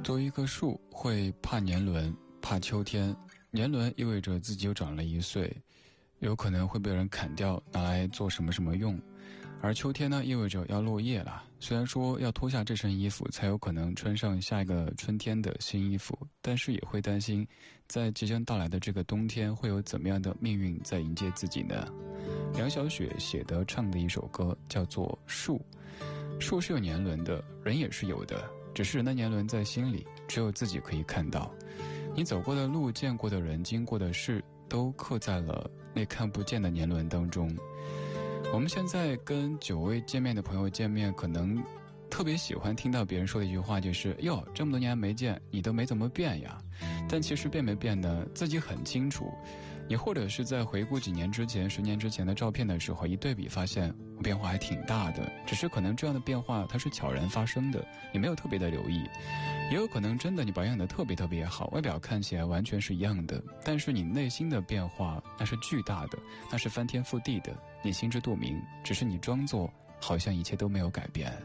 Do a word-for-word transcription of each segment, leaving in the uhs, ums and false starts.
作为一棵树，会怕年轮，怕秋天。年轮意味着自己又长了一岁，有可能会被人砍掉，拿来做什么什么用。而秋天呢，意味着要落叶了。虽然说要脱下这身衣服才有可能穿上下一个春天的新衣服，但是也会担心在即将到来的这个冬天会有怎么样的命运在迎接自己呢？梁晓雪写的唱的一首歌叫做树。树是有年轮的，人也是有的，只是人的年轮在心里，只有自己可以看到。你走过的路，见过的人，经过的事，都刻在了那看不见的年轮当中。我们现在跟久未见面的朋友见面，可能特别喜欢听到别人说的一句话，就是哟，这么多年没见，你都没怎么变呀。但其实变没变呢，自己很清楚。你或者是在回顾几年之前、十年之前的照片的时候，一对比发现我变化还挺大的。只是可能这样的变化它是悄然发生的，你没有特别的留意。也有可能真的你保养得特别特别好，外表看起来完全是一样的，但是你内心的变化那是巨大的，那是翻天覆地的，你心知肚明，只是你装作好像一切都没有改变。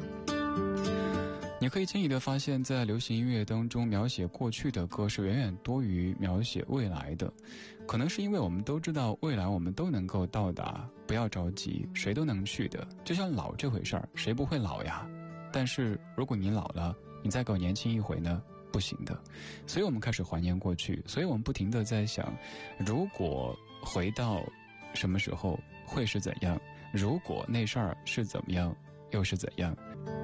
你可以轻易地发现，在流行音乐当中，描写过去的歌是远远多于描写未来的。可能是因为我们都知道未来我们都能够到达，不要着急，谁都能去的。就像老这回事儿，谁不会老呀？但是如果你老了，你再够年轻一回呢？不行的。所以我们开始怀念过去，所以我们不停地在想，如果回到什么时候会是怎样，如果那事儿是怎么样又是怎样。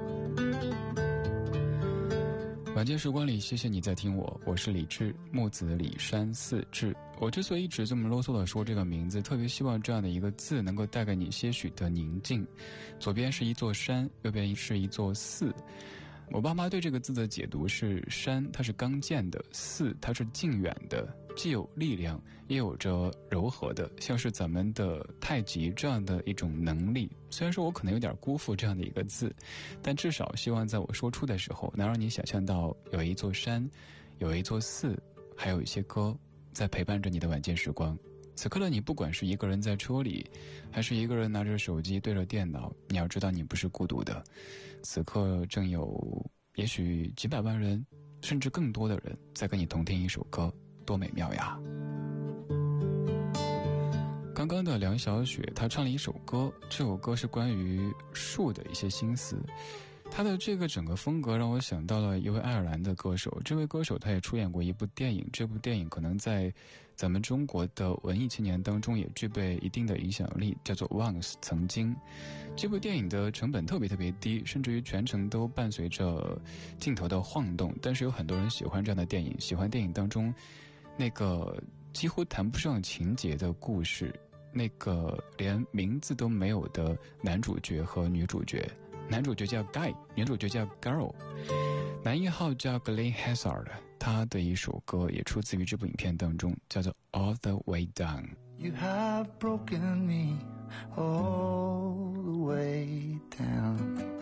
晚间时光里，谢谢你在听我，我是李志，木子李山寺志。我之所以一直这么啰嗦的说这个名字，特别希望这样的一个字能够带给你些许的宁静。左边是一座山，右边是一座寺。我爸妈对这个字的解读是，山它是刚健的，寺它是近远的，既有力量也有着柔和的，像是咱们的太极这样的一种能力。虽然说我可能有点辜负这样的一个字，但至少希望在我说出的时候能让你想象到有一座山，有一座寺，还有一些歌在陪伴着你的晚间时光。此刻的你，不管是一个人在车里，还是一个人拿着手机对着电脑，你要知道你不是孤独的。此刻正有也许几百万人甚至更多的人在跟你同听一首歌，多美妙呀。刚刚的梁晓雪她唱了一首歌，这首歌是关于树的一些心思。他的这个整个风格让我想到了一位爱尔兰的歌手，这位歌手他也出演过一部电影，这部电影可能在咱们中国的文艺青年当中也具备一定的影响力，叫做 Once 曾经。这部电影的成本特别特别低，甚至于全程都伴随着镜头的晃动，但是有很多人喜欢这样的电影，喜欢电影当中那个几乎谈不上情节的故事，那个连名字都没有的男主角和女主角。男主角叫 Guy， 女主角叫 Girl， 男一号叫 Glenn Hansard， 他的一首歌也出自于这部影片当中，叫做 All the Way Down。 You have broken me all the way down